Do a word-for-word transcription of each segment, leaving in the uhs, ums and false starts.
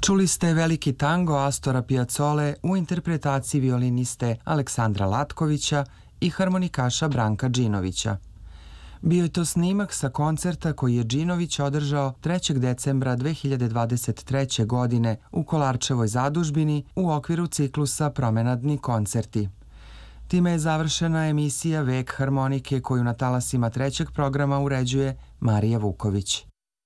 Čuli ste veliki tango Astora Piazzole u interpretaciji violiniste Aleksandra Latkovića i harmonikaša Branka Džinovića. Bio je to snimak sa koncerta koji je Džinović održao trećeg decembra dve hiljade dvadeset treće. godine u Kolarčevoj zadužbini u okviru ciklusa Promenadni koncerti. Time je završena emisija Vek harmonike koju na talasima trećeg programa uređuje Marija Vuković.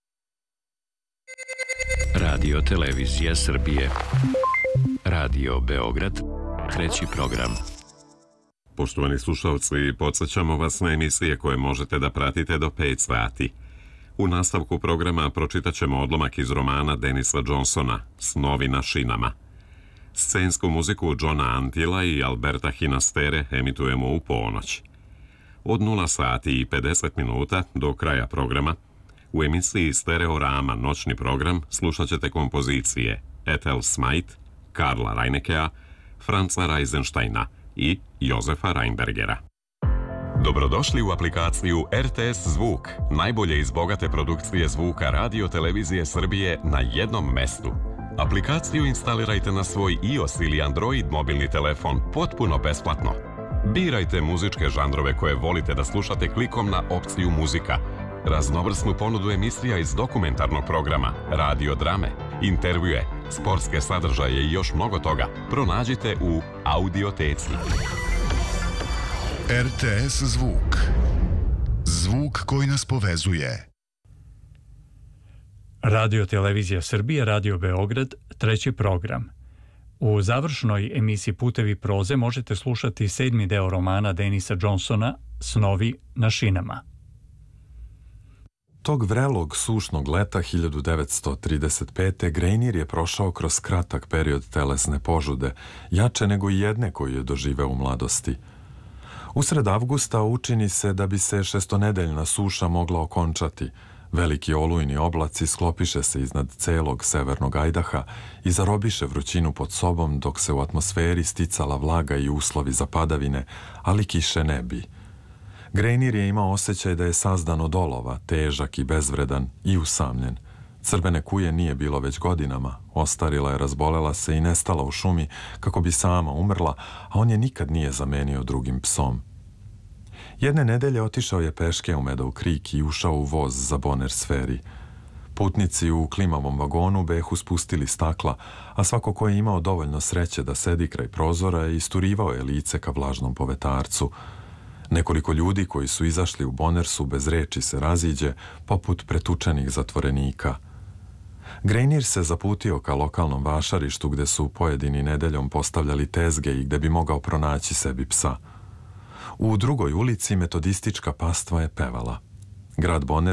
Radio Televizija Srbije. Radio Beograd, treći program. Poštovani slušalci, podsjećamo vas na emisije koje možete da pratite do pet sati. U nastavku programa pročitat ćemo odlomak iz romana Denisa Johnsona Snovi na šinama. Scensku muziku Johna Antila i Alberta Hinastere emitujemo u ponoć. Od nula sati i pedeset minuta do kraja programa u emisiji Stereorama noćni program slušat ćete kompozicije Ethel Smythe, Karla Reinekea, Franza Reisensteina i Jozefa Reinbergera. Dobrodošli u aplikaciju R T S Zvuk, najbolje iz bogate produkcije zvuka Radio Televizije Srbije na jednom mestu. Aplikaciju instalirajte na svoj iOS ili Android mobilni telefon potpuno besplatno. Birajte muzičke žanrove koje volite da slušate klikom na opciju muzika, raznovrsnu ponudu emisija iz dokumentarnog programa, radio drame, intervjue, sportske sadržaje i još mnogo toga pronađite u Audioteci. R T S Zvuk. Zvuk koji nas povezuje. Radio Televizija Srbije, Radio Beograd, treći program. U završnoj emisiji Putevi proze možete slušati sedmi deo romana Denisa Johnsona Snovi na šinama. Tog vrelog, sušnog leta hiljadu devetsto trideset pete. Grejnir je prošao kroz kratak period telesne požude, jače nego i jedne koju je doživeo u mladosti. Usred avgusta učini se da bi se šestonedeljna suša mogla okončati. Veliki olujni oblaci sklopiše se iznad celog severnog Ajdaha i zarobiše vrućinu pod sobom dok se u atmosferi sticala vlaga i uslovi za padavine, ali kiše ne bi. Grejnir je imao osjećaj da je sazdan od olova, težak i bezvredan i usamljen. Crvene kuje nije bilo već godinama, ostarila je, razbolela se i nestala u šumi kako bi sama umrla, a on je nikad nije zamenio drugim psom. Jedne nedelje otišao je peške u Meadow Creek i ušao u voz za Bonners Ferry. Putnici u klimavom vagonu behu spustili stakla, a svako ko je imao dovoljno sreće da sedi kraj prozora isturivao je lice ka vlažnom povetarcu. Nekoliko ljudi koji su izašli u Bonnersu bez reči se raziđe, poput pretučenih zatvorenika. Grejnir se zaputio ka lokalnom vašarištu gde su pojedini nedeljom postavljali tezge i gde bi mogao pronaći sebi psa. U drugoj ulici metodistička pastva je pevala. Grad Bonner